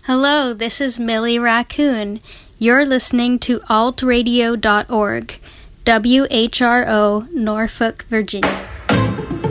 Hello, this is Millie Raccoon. You're listening to altradio.org, WHRO, Norfolk, Virginia.